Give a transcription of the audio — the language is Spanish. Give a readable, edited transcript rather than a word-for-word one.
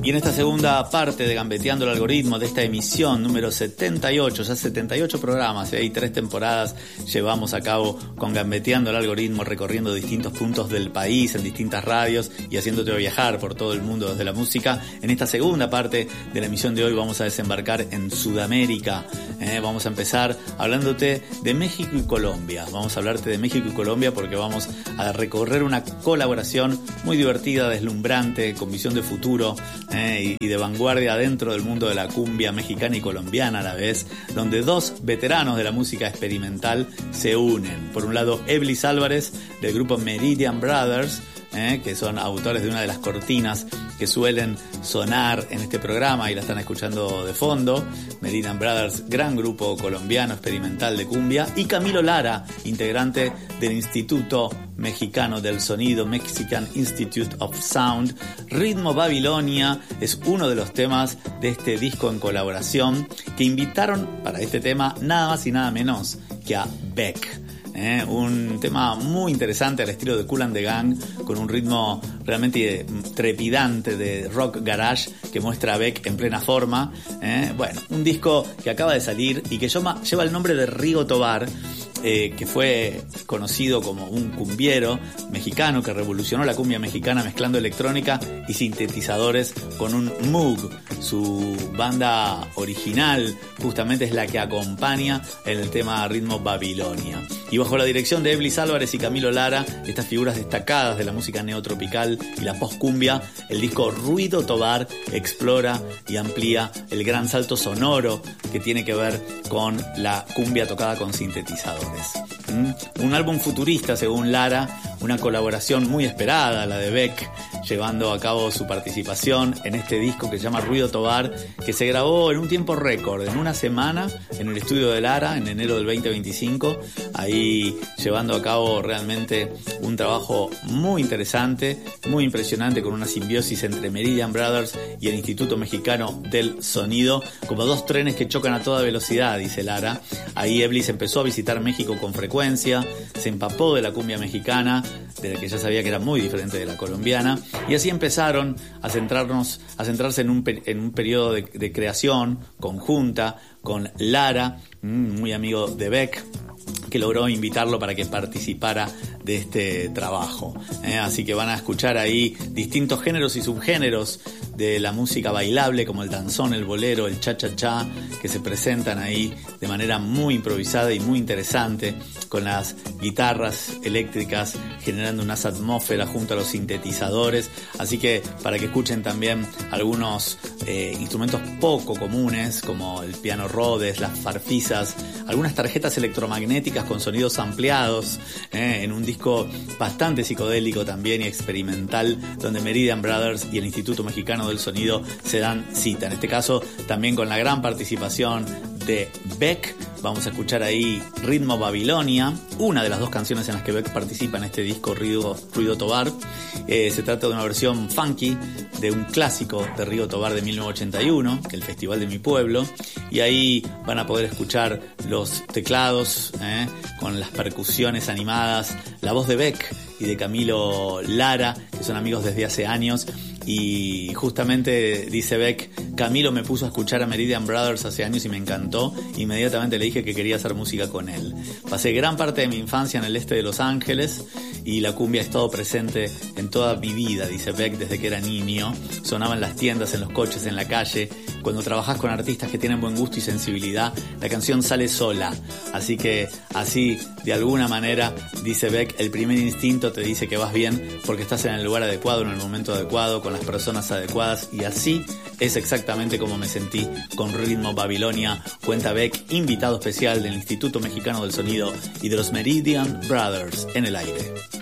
Y en esta segunda parte de Gambeteando el Algoritmo, de esta emisión número 78, ya 78 programas y 3 temporadas llevamos a cabo con Gambeteando el Algoritmo, recorriendo distintos puntos del país, en distintas radios y haciéndote viajar por todo el mundo desde la música. En esta segunda parte de la emisión de hoy vamos a desembarcar en Sudamérica. Vamos a empezar hablándote de México y Colombia. Vamos a hablarte de México y Colombia porque vamos a recorrer una colaboración muy divertida, deslumbrante, con visión de futuro y de vanguardia dentro del mundo de la cumbia mexicana y colombiana a la vez, donde dos veteranos de la música experimental se unen. Por un lado, Eblis Álvarez, del grupo Meridian Brothers, que son autores de una de las cortinas que suelen sonar en este programa y la están escuchando de fondo. Meridian Brothers, gran grupo colombiano experimental de cumbia, y Camilo Lara, integrante del Instituto Mexicano del Sonido, Mexican Institute of Sound. Ritmo Babilonia es uno de los temas de este disco en colaboración, que invitaron para este tema nada más y nada menos que a Beck. Un tema muy interesante al estilo de Kool and the Gang, con un ritmo realmente trepidante de rock garage que muestra a Beck en plena forma. Bueno, un disco que acaba de salir y que lleva el nombre de Rigo Tobar, que fue conocido como un cumbiero mexicano que revolucionó la cumbia mexicana mezclando electrónica y sintetizadores con un Moog. Su banda original justamente es la que acompaña en el tema Ritmo Babilonia. Y bajo la dirección de Eblis Álvarez y Camilo Lara, estas figuras destacadas de la música neotropical y la post-cumbia, el disco Ruido Tobar explora y amplía el gran salto sonoro que tiene que ver con la cumbia tocada con sintetizadores. Un álbum futurista según Lara, una colaboración muy esperada, la de Beck, llevando a cabo su participación en este disco que se llama Ruido Tobar, que se grabó en un tiempo récord, en una semana, en el estudio de Lara, en enero del 2025, ahí llevando a cabo realmente un trabajo muy interesante, muy impresionante, con una simbiosis entre Meridian Brothers y el Instituto Mexicano del Sonido, como dos trenes que chocan a toda velocidad, dice Lara. Ahí Eblis empezó a visitar México con frecuencia, se empapó de la cumbia mexicana, de la que ya sabía que era muy diferente de la colombiana, y así empezaron a centrarse en un periodo de creación conjunta con Lara, muy amigo de Beck, que logró invitarlo para que participara de este trabajo. Así que van a escuchar ahí distintos géneros y subgéneros de la música bailable, como el danzón, el bolero, el cha-cha-cha, que se presentan ahí de manera muy improvisada y muy interesante, con las guitarras eléctricas generando unas atmósferas junto a los sintetizadores. Así que para que escuchen también algunos instrumentos poco comunes, como el piano Rhodes, las farfisas, algunas tarjetas electromagnéticas con sonidos ampliados, en un disco bastante psicodélico también y experimental, donde Meridian Brothers y el Instituto Mexicano del Sonido se dan cita. En este caso también con la gran participación de Beck. Vamos a escuchar ahí Ritmo Babilonia, una de las dos canciones en las que Beck participa en este disco Ruido Tobar. Se trata de una versión funky de un clásico de Rigo Tobar de 1981, que es el Festival de mi Pueblo, y ahí van a poder escuchar los teclados con las percusiones animadas, la voz de Beck y de Camilo Lara, que son amigos desde hace años. Y justamente dice Beck, Camilo me puso a escuchar a Meridian Brothers hace años y me encantó. Inmediatamente le dije que quería hacer música con él. Pasé gran parte de mi infancia en el este de Los Ángeles y la cumbia ha estado presente en toda mi vida, dice Beck, desde que era niño. Sonaba en las tiendas, en los coches, en la calle. Cuando trabajás con artistas que tienen buen gusto y sensibilidad, la canción sale sola. Así que así, de alguna manera, dice Beck, el primer instinto te dice que vas bien porque estás en el lugar adecuado, en el momento adecuado, con las personas adecuadas, y así es exactamente como me sentí con Ritmo Babilonia, cuenta Beck, invitado especial del Instituto Mexicano del Sonido y de los Meridian Brothers en el aire.